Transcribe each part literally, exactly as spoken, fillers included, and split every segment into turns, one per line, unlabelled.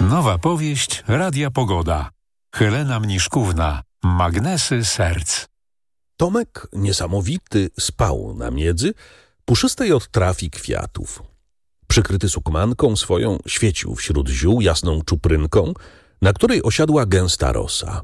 Nowa powieść Radia Pogoda. Helena Mniszkówna. Magnesy serc.
Tomek niesamowity spał na miedzy, puszystej od trafi kwiatów. Przykryty sukmanką swoją świecił wśród ziół jasną czuprynką, na której osiadła gęsta rosa.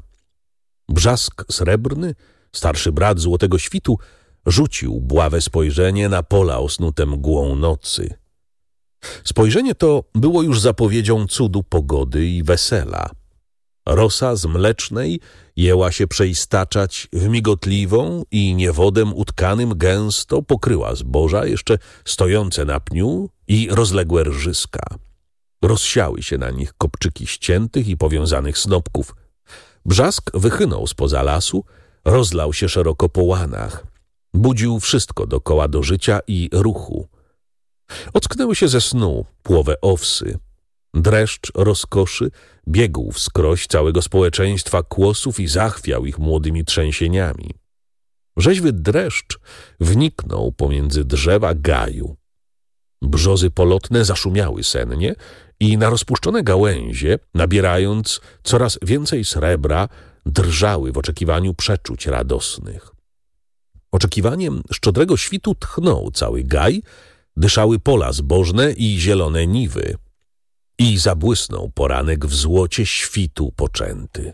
Brzask srebrny, starszy brat złotego świtu, rzucił bławe spojrzenie na pola osnute mgłą nocy. Spojrzenie to było już zapowiedzią cudu pogody i wesela. Rosa z mlecznej jęła się przeistaczać w migotliwą i niewodem utkanym gęsto pokryła zboża jeszcze stojące na pniu i rozległe rżyska. Rozsiały się na nich kopczyki ściętych i powiązanych snopków. Brzask wychynął spoza lasu, rozlał się szeroko po łanach. Budził wszystko dokoła do życia i ruchu. Ocknęły się ze snu płowe owsy. Dreszcz rozkoszy biegł wskroś całego społeczeństwa kłosów i zachwiał ich młodymi trzęsieniami. Rzeźwy dreszcz wniknął pomiędzy drzewa gaju. Brzozy polotne zaszumiały sennie i na rozpuszczone gałęzie, nabierając coraz więcej srebra, drżały w oczekiwaniu przeczuć radosnych. Oczekiwaniem szczodrego świtu tchnął cały gaj, dyszały pola zbożne i zielone niwy. I zabłysnął poranek w złocie świtu poczęty.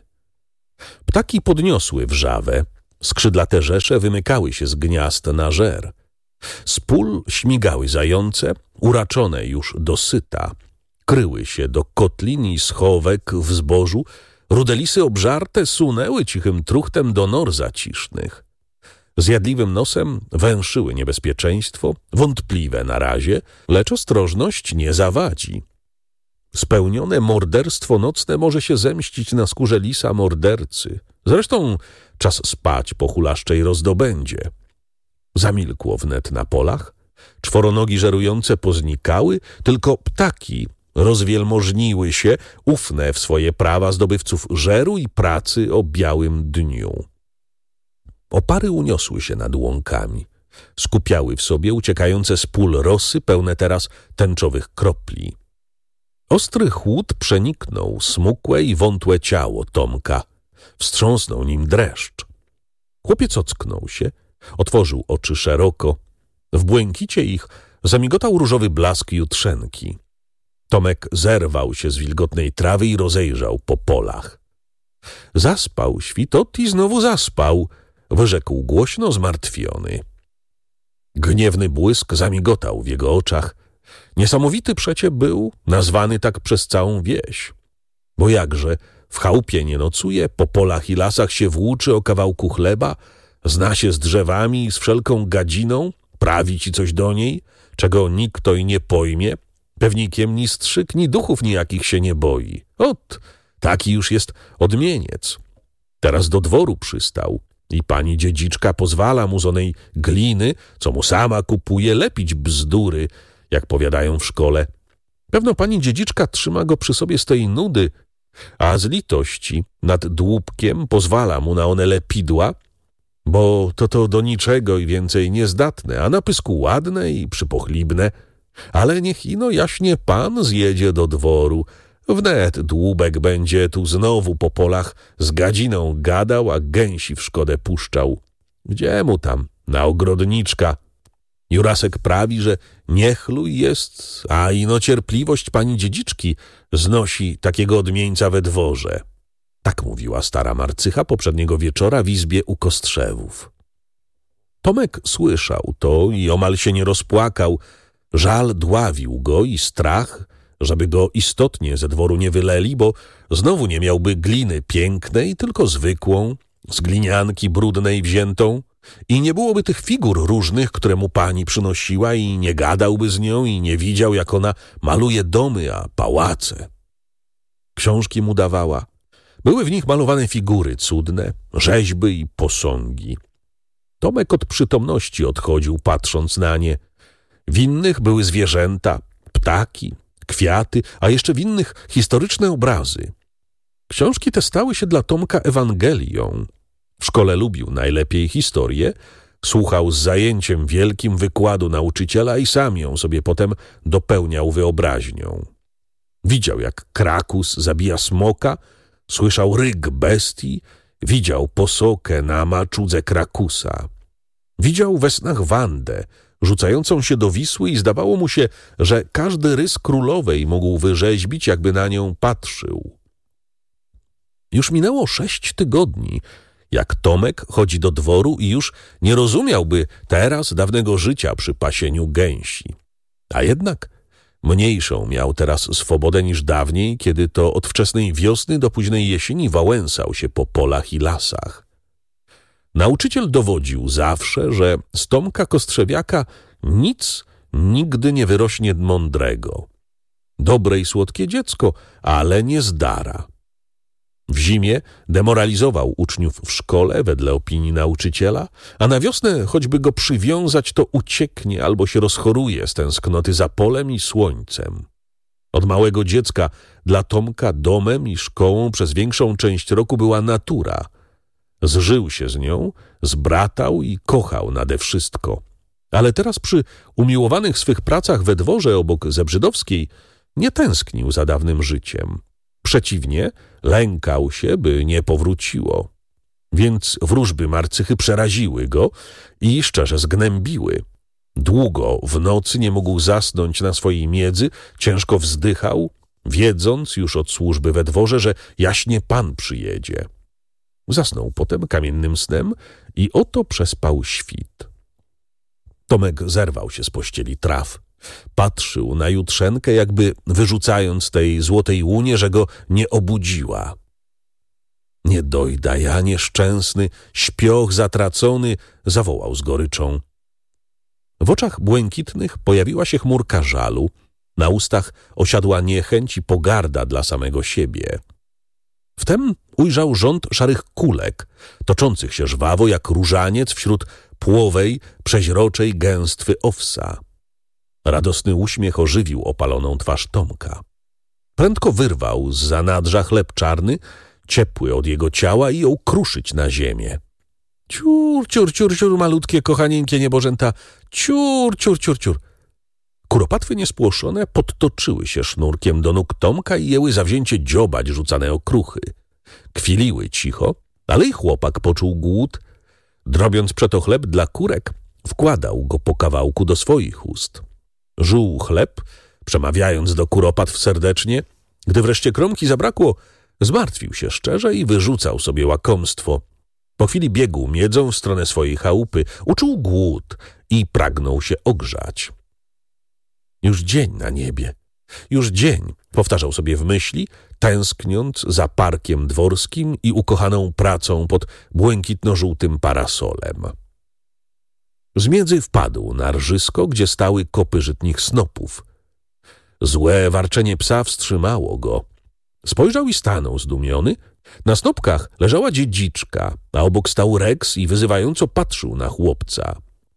Ptaki podniosły wrzawę, skrzydlate rzesze wymykały się z gniazd na żer. Z pól śmigały zające, uraczone już dosyta. Kryły się do kotlin i schowek w zbożu, rudelisy obżarte sunęły cichym truchtem do nor zacisznych. Zjadliwym nosem węszyły niebezpieczeństwo, wątpliwe na razie, lecz ostrożność nie zawadzi. Spełnione morderstwo nocne może się zemścić na skórze lisa mordercy. Zresztą czas spać po hulaszczej rozdobędzie. Zamilkło wnet na polach. Czworonogi żerujące poznikały, tylko ptaki rozwielmożniły się, ufne w swoje prawa zdobywców żeru i pracy o białym dniu. Opary uniosły się nad łąkami. Skupiały w sobie uciekające z pól rosy, pełne teraz tęczowych kropli. Ostry chłód przeniknął smukłe i wątłe ciało Tomka. Wstrząsnął nim dreszcz. Chłopiec ocknął się, otworzył oczy szeroko. W błękicie ich zamigotał różowy blask jutrzenki. Tomek zerwał się z wilgotnej trawy i rozejrzał po polach. Zaspał świtot i znowu zaspał, wyrzekł głośno zmartwiony. Gniewny błysk zamigotał w jego oczach. Niesamowity przecie był, nazwany tak przez całą wieś. Bo jakże w chałupie nie nocuje, po polach i lasach się włóczy o kawałku chleba, zna się z drzewami i z wszelką gadziną, prawi ci coś do niej, czego nikt to i nie pojmie, pewnikiem ni strzyk, ni duchów nijakich się nie boi. Ot, taki już jest odmieniec. Teraz do dworu przystał i pani dziedziczka pozwala mu z onej gliny, co mu sama kupuje, lepić bzdury, jak powiadają w szkole. Pewno pani dziedziczka trzyma go przy sobie z tej nudy, a z litości nad dłubkiem pozwala mu na one lepidła, bo to to do niczego i więcej niezdatne, a na pysku ładne i przypochlibne. Ale niech ino jaśnie pan zjedzie do dworu. Wnet dłubek będzie tu znowu po polach z gadziną gadał, a gęsi w szkodę puszczał. Gdzie mu tam, na ogrodniczka? Jurasek prawi, że niechluj jest, a ino cierpliwość pani dziedziczki znosi takiego odmieńca we dworze. Tak mówiła stara Marcycha poprzedniego wieczora w izbie u Kostrzewów. Tomek słyszał to i omal się nie rozpłakał. Żal dławił go i strach, żeby go istotnie ze dworu nie wyleli, bo znowu nie miałby gliny pięknej, tylko zwykłą, z glinianki brudnej wziętą, i nie byłoby tych figur różnych, które mu pani przynosiła, i nie gadałby z nią i nie widział, jak ona maluje domy, a pałace. Książki mu dawała. Były w nich malowane figury cudne, rzeźby i posągi. Tomek od przytomności odchodził, patrząc na nie. W innych były zwierzęta, ptaki, kwiaty, a jeszcze w innych historyczne obrazy. Książki te stały się dla Tomka Ewangelią. W szkole lubił najlepiej historię, słuchał z zajęciem wielkim wykładu nauczyciela i sam ją sobie potem dopełniał wyobraźnią. Widział, jak krakus zabija smoka, słyszał ryk bestii, widział posokę na maczudze krakusa. Widział we snach Wandę, rzucającą się do Wisły i zdawało mu się, że każdy rys królowej mógł wyrzeźbić, jakby na nią patrzył. Już minęło sześć tygodni, jak Tomek chodzi do dworu i już nie rozumiałby teraz dawnego życia przy pasieniu gęsi. A jednak mniejszą miał teraz swobodę niż dawniej, kiedy to od wczesnej wiosny do późnej jesieni wałęsał się po polach i lasach. Nauczyciel dowodził zawsze, że z Tomka Kostrzewiaka nic nigdy nie wyrośnie mądrego. Dobre i słodkie dziecko, ale nie zdara. W zimie demoralizował uczniów w szkole wedle opinii nauczyciela, a na wiosnę choćby go przywiązać, to ucieknie albo się rozchoruje z tęsknoty za polem i słońcem. Od małego dziecka dla Tomka domem i szkołą przez większą część roku była natura. Zżył się z nią, zbratał i kochał nade wszystko. Ale teraz przy umiłowanych swych pracach we dworze obok Zebrzydowskiej nie tęsknił za dawnym życiem. Przeciwnie, lękał się, by nie powróciło. Więc wróżby marcychy przeraziły go i szczerze zgnębiły. Długo w nocy nie mógł zasnąć na swojej miedzy, ciężko wzdychał, wiedząc już od służby we dworze, że jaśnie Pan przyjedzie. Zasnął potem kamiennym snem i oto przespał świt. Tomek zerwał się z pościeli traw. Patrzył na jutrzenkę, jakby wyrzucając tej złotej łunie, że go nie obudziła. Nie dojda ja, nieszczęsny, śpioch zatracony, zawołał z goryczą. W oczach błękitnych pojawiła się chmurka żalu, na ustach osiadła niechęć i pogarda dla samego siebie. Wtem ujrzał rząd szarych kulek, toczących się żwawo jak różaniec wśród płowej, przeźroczej gęstwy owsa. Radosny uśmiech ożywił opaloną twarz Tomka. Prędko wyrwał z zanadrza chleb czarny, ciepły od jego ciała i jął kruszyć na ziemię. Ciur, ciur, ciur, ciur, malutkie, kochanieńkie niebożęta, ciur, ciur, ciur, ciur. Kuropatwy niespłoszone podtoczyły się sznurkiem do nóg Tomka i jęły zawzięcie dziobać rzucane okruchy. Kwiliły cicho, ale i chłopak poczuł głód. Drobiąc przeto chleb dla kurek, wkładał go po kawałku do swoich ust. Żuł chleb, przemawiając do kuropatw serdecznie. Gdy wreszcie kromki zabrakło, zmartwił się szczerze i wyrzucał sobie łakomstwo. Po chwili biegł miedzą w stronę swojej chałupy, uczuł głód i pragnął się ogrzać. Już dzień na niebie, już dzień, powtarzał sobie w myśli, tęskniąc za parkiem dworskim i ukochaną pracą pod błękitno-żółtym parasolem. Z miedzy wpadł na rżysko, gdzie stały kopy żytnich snopów. Złe warczenie psa wstrzymało go. Spojrzał i stanął zdumiony. Na snopkach leżała dziedziczka, a obok stał Rex i wyzywająco patrzył na chłopca.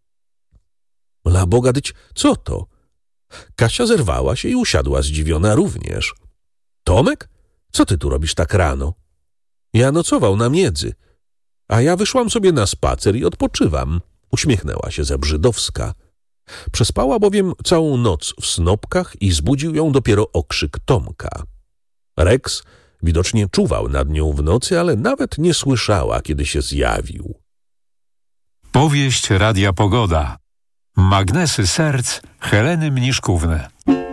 La Boga dyć, co to? Kasia zerwała się i usiadła zdziwiona również. Tomek? Co ty tu robisz tak rano? Ja nocował na miedzy, a ja wyszłam sobie na spacer i odpoczywam. Uśmiechnęła się Zebrzydowska. Przespała bowiem całą noc w snopkach i zbudził ją dopiero okrzyk Tomka. Rex widocznie czuwał nad nią w nocy, ale nawet nie słyszała, kiedy się zjawił.
Powieść Radia Pogoda. Magnesy serc Heleny Mniszkówny.